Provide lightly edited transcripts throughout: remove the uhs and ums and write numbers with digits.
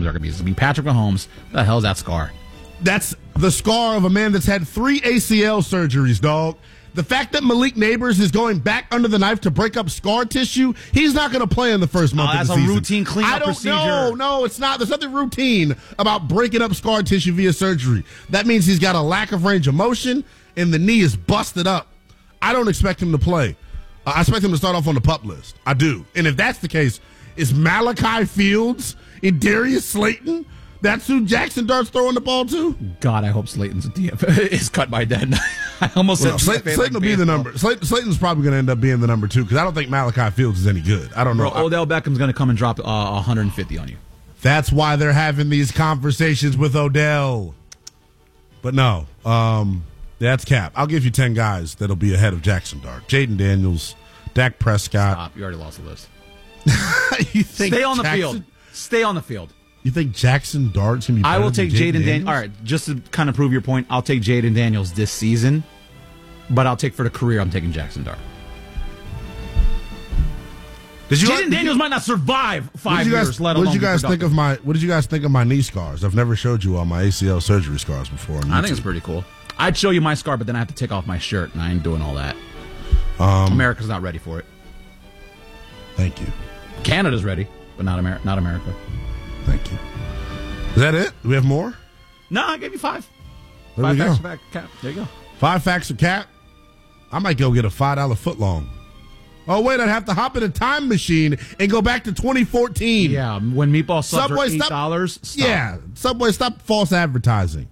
games are going to be. It's going to be Patrick Mahomes. What the hell is that scar? That's the scar of a man that's had 3 ACL surgeries, dog. The fact that Malik Neighbors is going back under the knife to break up scar tissue, he's not going to play in the first month of the season. That's a routine cleanup procedure. No, it's not. There's nothing routine about breaking up scar tissue via surgery. That means he's got a lack of range of motion, and the knee is busted up. I don't expect him to play. I expect him to start off on the PUP list. I do. And if that's the case, is Malachi Fields and Darius Slayton? That's who Jackson Dart's throwing the ball to? God, I hope Slayton's is cut by then. I almost said Slayton will be the number. Slayton's probably going to end up being the number 2 because I don't think Malachi Fields is any good. I don't know. Bro, Odell Beckham's going to come and drop 150 on you. That's why they're having these conversations with Odell. But no, that's cap. I'll give you 10 guys that'll be ahead of Jackson Dart. Jaden Daniels, Dak Prescott. Stop. You already lost the list. Stay on the field. Stay on the field. You think Jackson Dart's going to be better I will take Jaden Daniels. All right, just to kind of prove your point, I'll take Jaden Daniels this season, but I'll take for the career, I'm taking Jackson Dart. Jaden Daniels might not survive 5 years, let alone What did you guys think of my knee scars? I've never showed you all my ACL surgery scars before. I think it's pretty cool. I'd show you my scar, but then I have to take off my shirt, and I ain't doing all that. America's not ready for it. Thank you. Canada's ready, but not America. Thank you. Is that it? Do we have more? No, I gave you 5. There 5 we facts go. for Cap. There you go. 5 facts of Cap. I might go get a $5 footlong. Oh, wait, I'd have to hop in a time machine and go back to 2014. Yeah, when meatball subs were $8. Stop. Yeah, Subway, stop false advertising.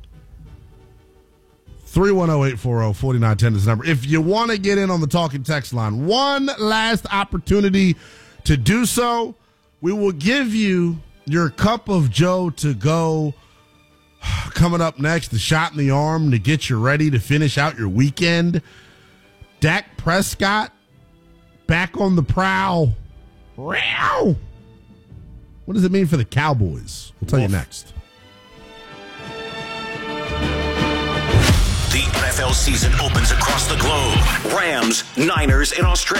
310-840-4910 is the number. If you want to get in on the talking text line, one last opportunity to do so. We will give you your cup of Joe to go coming up next, the shot in the arm to get you ready to finish out your weekend. Dak Prescott back on the prowl. What does it mean for the Cowboys? We'll tell you next. The NFL season opens across the globe. Rams, Niners in Australia.